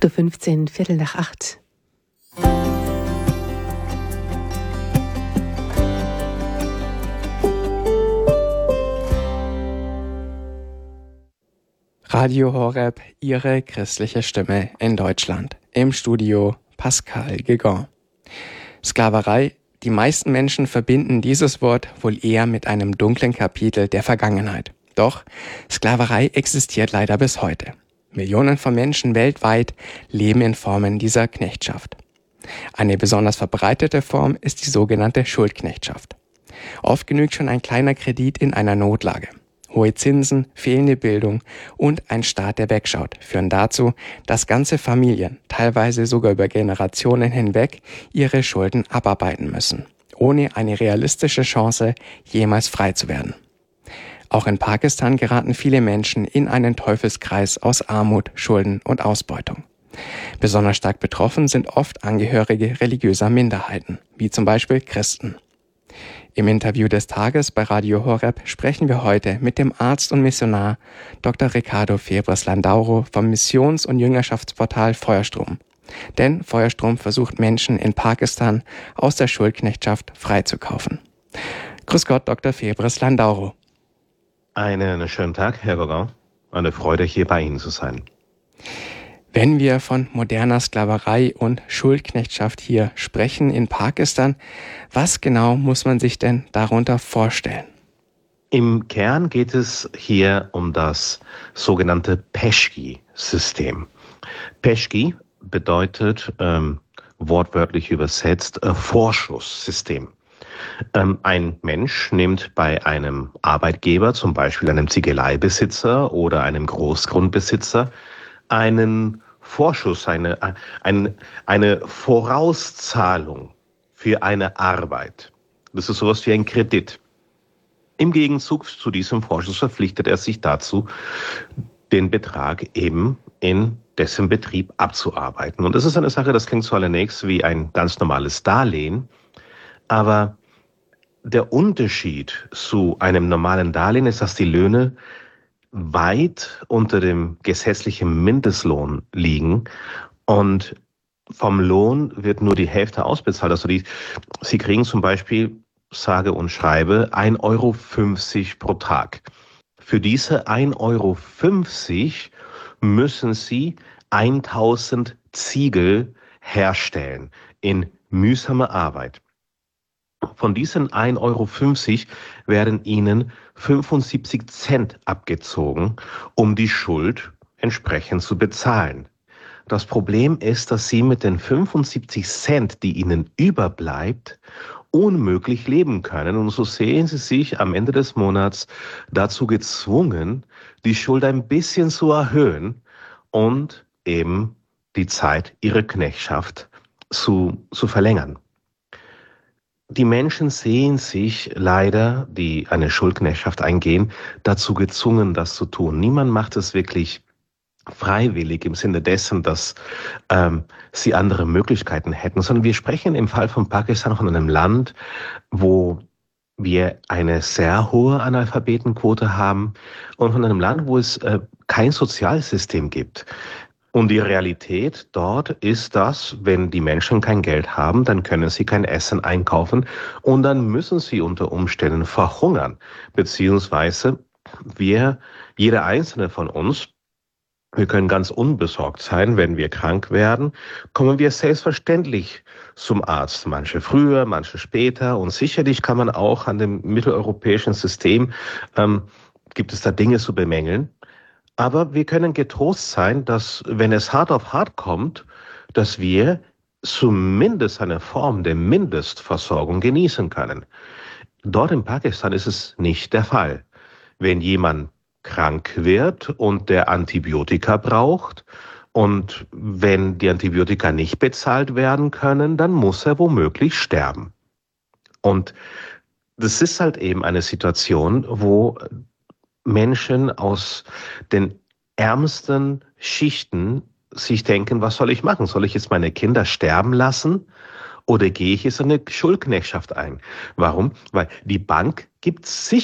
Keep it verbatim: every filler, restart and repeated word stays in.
acht Uhr fünfzehn, Viertel nach acht. Radio Horeb, Ihre christliche Stimme in Deutschland. Im Studio Pascal Guégan. Sklaverei. Die meisten Menschen verbinden dieses Wort wohl eher mit einem dunklen Kapitel der Vergangenheit. Doch Sklaverei existiert leider bis heute. Millionen von Menschen weltweit leben in Formen dieser Knechtschaft. Eine besonders verbreitete Form ist die sogenannte Schuldknechtschaft. Oft genügt schon ein kleiner Kredit in einer Notlage. Hohe Zinsen, fehlende Bildung und ein Staat, der wegschaut, führen dazu, dass ganze Familien, teilweise sogar über Generationen hinweg, ihre Schulden abarbeiten müssen, ohne eine realistische Chance, jemals frei zu werden. Auch in Pakistan geraten viele Menschen in einen Teufelskreis aus Armut, Schulden und Ausbeutung. Besonders stark betroffen sind oft Angehörige religiöser Minderheiten, wie zum Beispiel Christen. Im Interview des Tages bei Radio Horeb sprechen wir heute mit dem Arzt und Missionar Doktor Ricardo Febres Landauro vom Missions- und Jüngerschaftsportal Feuerstrom. Denn Feuerstrom versucht Menschen in Pakistan aus der Schuldknechtschaft freizukaufen. Grüß Gott, Doktor Febres Landauro. Einen schönen Tag, Herr Guégan. Eine Freude, hier bei Ihnen zu sein. Wenn wir von moderner Sklaverei und Schuldknechtschaft hier sprechen in Pakistan, was genau muss man sich denn darunter vorstellen? Im Kern geht es hier um das sogenannte Peshgi-System. Peshgi bedeutet ähm, wortwörtlich übersetzt äh, Vorschusssystem. Ähm, ein Mensch nimmt bei einem Arbeitgeber, zum Beispiel einem Ziegeleibesitzer oder einem Großgrundbesitzer, einen Vorschuss, eine, eine, eine Vorauszahlung für eine Arbeit. Das ist sowas wie ein Kredit. Im Gegenzug zu diesem Vorschuss verpflichtet er sich dazu, den Betrag eben in dessen Betrieb abzuarbeiten. Und das ist eine Sache, das klingt zunächst wie ein ganz normales Darlehen, aber der Unterschied zu einem normalen Darlehen ist, dass die Löhne weit unter dem gesetzlichen Mindestlohn liegen und vom Lohn wird nur die Hälfte ausbezahlt. Also die, Sie kriegen zum Beispiel, sage und schreibe, ein Euro fünfzig pro Tag. Für diese ein Euro fünfzig müssen Sie tausend Ziegel herstellen in mühsamer Arbeit. Von diesen ein Euro fünfzig werden Ihnen fünfundsiebzig Cent abgezogen, um die Schuld entsprechend zu bezahlen. Das Problem ist, dass Sie mit den fünfundsiebzig Cent, die Ihnen überbleibt, unmöglich leben können. Und so sehen Sie sich am Ende des Monats dazu gezwungen, die Schuld ein bisschen zu erhöhen und eben die Zeit Ihrer Knechtschaft zu, zu verlängern. Die Menschen sehen sich leider, die eine Schuldknechtschaft eingehen, dazu gezwungen, das zu tun. Niemand macht es wirklich freiwillig im Sinne dessen, dass ähm, sie andere Möglichkeiten hätten, sondern wir sprechen im Fall von Pakistan von einem Land, wo wir eine sehr hohe Analphabetenquote haben und von einem Land, wo es äh, kein Sozialsystem gibt. Und die Realität dort ist, dass, wenn die Menschen kein Geld haben, dann können sie kein Essen einkaufen und dann müssen sie unter Umständen verhungern. Beziehungsweise wir, jeder einzelne von uns, wir können ganz unbesorgt sein, wenn wir krank werden, kommen wir selbstverständlich zum Arzt. Manche früher, manche später und sicherlich kann man auch an dem mitteleuropäischen System, ähm, gibt es da Dinge zu bemängeln. Aber wir können getrost sein, dass, wenn es hart auf hart kommt, dass wir zumindest eine Form der Mindestversorgung genießen können. Dort in Pakistan ist es nicht der Fall. Wenn jemand krank wird und der Antibiotika braucht und wenn die Antibiotika nicht bezahlt werden können, dann muss er womöglich sterben. Und das ist halt eben eine Situation, wo Menschen aus den ärmsten Schichten sich denken, was soll ich machen? Soll ich jetzt meine Kinder sterben lassen oder gehe ich jetzt eine Schuldknechtschaft ein? Warum? Weil die Bank gibt sich